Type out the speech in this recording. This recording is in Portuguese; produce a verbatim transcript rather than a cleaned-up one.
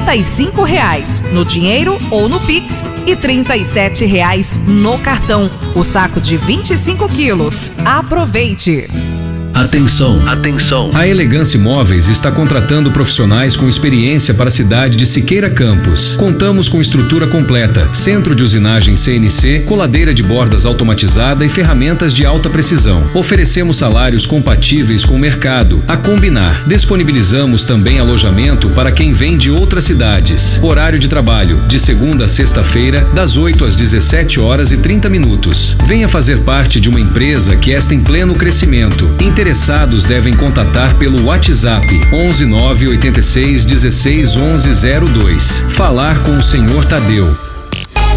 trinta e cinco reais no dinheiro ou no Pix e trinta e sete reais no cartão. O saco de vinte e cinco quilos. Aproveite! Atenção, atenção. A Elegância Imóveis está contratando profissionais com experiência para a cidade de Siqueira Campos. Contamos com estrutura completa, centro de usinagem C N C, coladeira de bordas automatizada e ferramentas de alta precisão. Oferecemos salários compatíveis com o mercado. A combinar, disponibilizamos também alojamento para quem vem de outras cidades. Horário de trabalho, de segunda a sexta-feira, das oito às dezessete horas e trinta minutos. Venha fazer parte de uma empresa que está em pleno crescimento. Interessados devem contatar pelo WhatsApp onze nove oitenta e seis dezesseis onze zero dois. Falar com o senhor Tadeu.